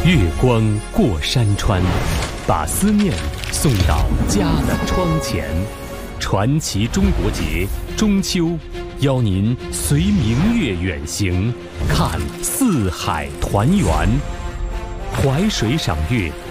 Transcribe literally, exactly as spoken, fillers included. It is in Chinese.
月光过山川，把思念送到家的窗前。传奇中国节中秋，邀您随明月远行，看四海团圆。淮水赏月，